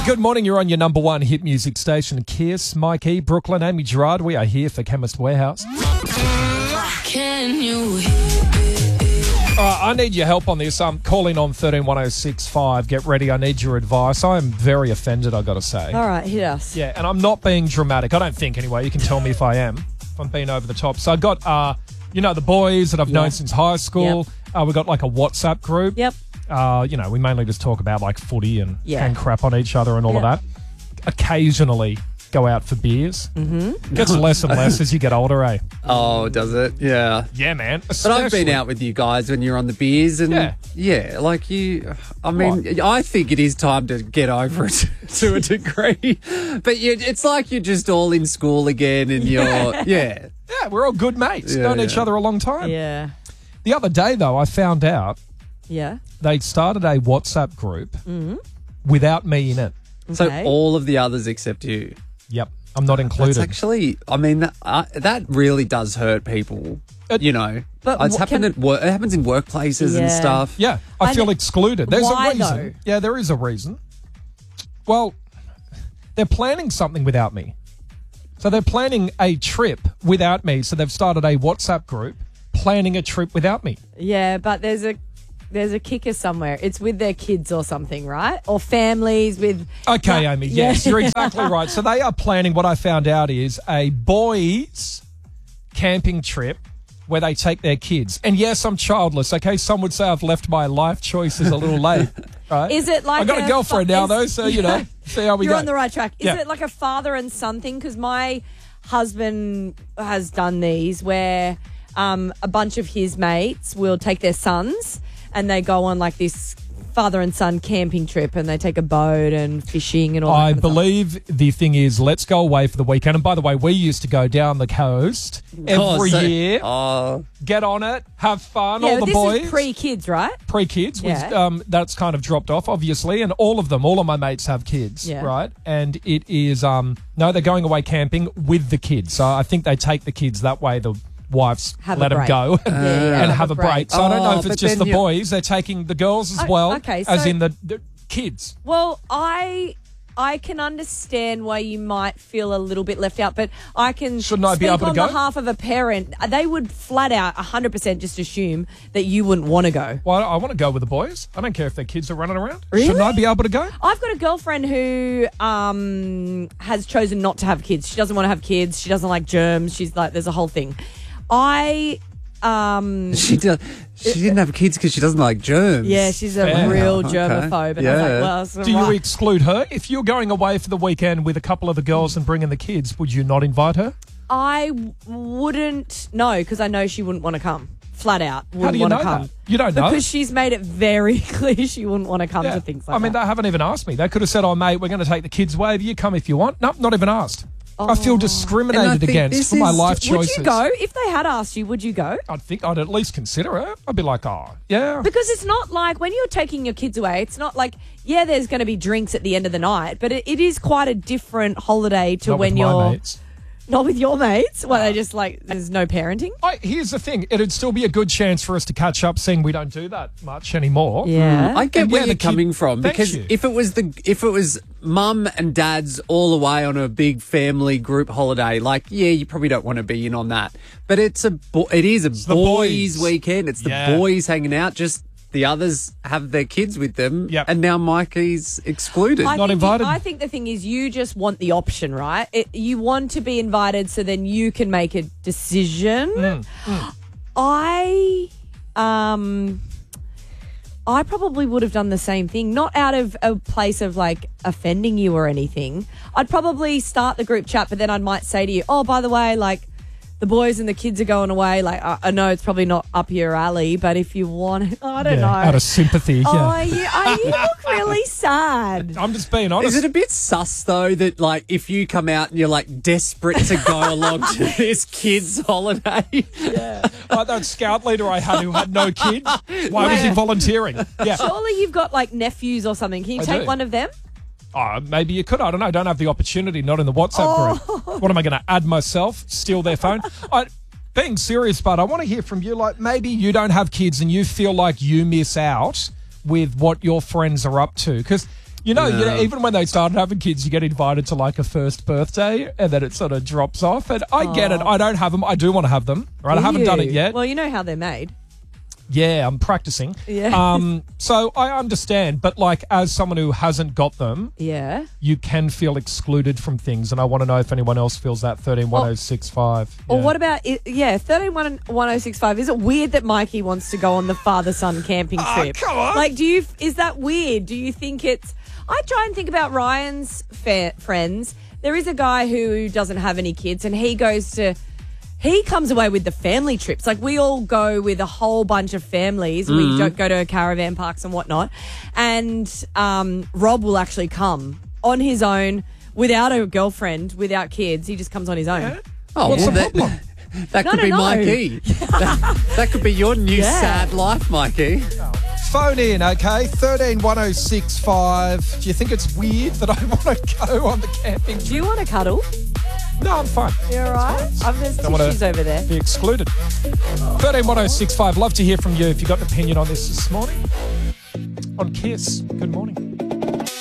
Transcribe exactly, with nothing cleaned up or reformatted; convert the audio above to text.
Good morning. You're on your number one hit music station, Kiss. Mike E, Brooklyn, Amy Gerard. We are here for Chemist Warehouse. Can you All right, I need your help on this. I'm calling on thirteen one oh six five. Get ready. I need your advice. I am very offended, I got to say. All right, hit us. Yeah, and I'm not being dramatic. I don't think, anyway. You can tell me if I am, if I'm being over the top. So I got, uh, you know, the boys that I've Yeah. known since high school. Yep. Uh, we got like a WhatsApp group. Yep. Uh, you know, we mainly just talk about like footy and, Yeah. and crap on each other and all Yeah. of that. Occasionally go out for beers. Mm-hmm. Gets less and less as you get older, eh? Oh, does it? Yeah. Yeah, man. But I've been Especially- out with you guys when you're on the beers and Yeah. yeah, like you, I mean, I think it is time to get over it to a degree. But you, it's like you're just all in school again and you're, yeah. Yeah, we're all good mates. Yeah, Known each yeah. other a long time. Yeah. The other day, though, I found out Yeah. they'd started a WhatsApp group without me in it. So Okay. all of the others except you. Yep, I'm not included. That's actually, I mean, that, uh, that really does hurt people, It- you know. But it's what happened can- at work, it happens in workplaces and Yeah. stuff. Yeah, I, I feel kn- excluded. There's Why, a reason. though? Yeah, there is a reason. Well, they're planning something without me. So they're planning a trip without me. So they've started a WhatsApp group planning a trip without me. Yeah, but there's a there's a kicker somewhere. It's with their kids or something, right? Or families with. Okay, No, Amy. yeah. Yes, you're exactly right. So they are planning, what I found out is a boys camping trip where they take their kids. And yes, I'm childless. Okay, some would say I've left my life choices a little late. Right? Is it like I got a, a girlfriend fa- now is- though, so you know, see how we You're go. on the right track. Is Yeah. it like a father and son thing? Because my husband has done these where um, a bunch of his mates will take their sons and they go on like this father and son camping trip and they take a boat and fishing and all that I kind of stuff. believe the thing is, let's go away for the weekend. And by the way, we used to go down the coast Oh, every so- year, Oh, get on it, have fun, Yeah, all but the this boys. is pre-kids, right? pre-kids, was, Yeah. um, that's kind of dropped off, obviously, and all of them, all of my mates have kids, Yeah. right? And it is, um, no, they're going away camping with the kids. So I think they take the kids that way. The wives Have a let them break. go Yeah, yeah, and have a break. So I don't know Oh, if it's but just then the you- boys. They're taking the girls as Oh, well, okay, as so- in the, the kids. Well, I I can understand why you might feel a little bit left out, but I can Shouldn't I be speak able to on go? behalf of a parent. They would flat out one hundred percent just assume that you wouldn't want to go. Well, I want to go with the boys. I don't care if their kids are running around. Really? Shouldn't I be able to go? I've got a girlfriend who um, has chosen not to have kids. She doesn't want to have kids. She doesn't like germs. She's like, there's a whole thing. I, um, she did, she didn't have kids because she doesn't like germs. yeah, she's a Fair. real Okay. germaphobe. And I was Yeah. like, well, it's Do you right. exclude her? If you're going away for the weekend with a couple of the girls and bringing the kids, would you not invite her? I w- wouldn't know because I know she wouldn't want to come. Flat out. Wouldn't How do you want know to come. that? You don't know? Because she's made it very clear she wouldn't want to come Yeah. to things like I mean, that. they haven't even asked me. They could have said, oh, mate, we're going to take the kids away. You come if you want. Nope, not even asked. I feel And I discriminated think against this for my is- life Would choices. you go? If they had asked you, would you go? I'd think I'd at least consider it. I'd be like, oh, yeah. Because it's not like when you're taking your kids away, it's not like, yeah, there's going to be drinks at the end of the night, but it, it is quite a different holiday to Not when with my you're mates. not with your mates. Well, they just like, there's no parenting. I, here's the thing. It'd still be a good chance for us to catch up, seeing we don't do that much anymore. Yeah. I get And where yeah, you're the kid- coming from Thank because you. if it was the if it was mum and dad's all away on a big family group holiday, like yeah, you probably don't want to be in on that. But it's a bo- it is a the boys, boys. weekend. It's the Yeah. boys hanging out. Just the others have their kids with them, Yep. and now Mikey's excluded. I Not think invited. I think the thing is, you just want the option, right? It, you want to be invited, so then you can make a decision. Mm, I, um, I probably would have done the same thing, not out of a place of like offending you or anything. I'd probably start the group chat, but then I might say to you, "Oh, by the way, like." The boys and the kids are going away. Like I, I know it's probably not up your alley, but if you want, I don't Yeah, know. out of sympathy. Oh, Yeah. you, oh, you look really sad. I'm just being honest. Is it a bit sus though that like if you come out and you're like desperate to go along to this kids' holiday? Like that scout leader I had who had no kids. Why was he volunteering? Yeah. Surely you've got like nephews or something. Can you I take do. one of them? Oh, maybe you could. I don't know. I don't have the opportunity. Not in the WhatsApp group. What am I going to add myself? Steal their phone? I, being serious, but I want to hear from you. Like maybe you don't have kids and you feel like you miss out with what your friends are up to. Because, You know, you Yeah. know, even when they started having kids, you get invited to like a first birthday and then it sort of drops off. And I get it. I don't have them. I do want to have them. Right? I Do haven't done it you? yet. Well, you know how they're made. Yeah, I'm practicing. Yeah. Um, so I understand. But like as someone who hasn't got them, Yeah. you can feel excluded from things. And I want to know if anyone else feels that. thirteen one oh six five. Or what about, it, yeah, thirteen one oh six five. Is it weird that Mikey wants to go on the father-son camping Oh, trip? come on. Like, do you, is that weird? Do you think it's, I try and think about Ryan's fa- friends. There is a guy who doesn't have any kids and he goes to, he comes away with the family trips. Like, we all go with a whole bunch of families. We don't go to caravan parks and whatnot. And um, Rob will actually come on his own without a girlfriend, without kids. He just comes on his own. Oh, What's well, the that, problem? that No, could no, be no. Mikey. that, that could be your new Yeah. sad life, Mikey. Phone in, okay? thirteen one oh six five. Do you think it's weird that I want to go on the camping Do trip? you want to cuddle? No, I'm fine. You all right? Oh, there's Don't wanna tissues over there. Be excluded. thirteen one oh six five. Love to hear from you if you've got an opinion on this this morning. On Kiss. Good morning.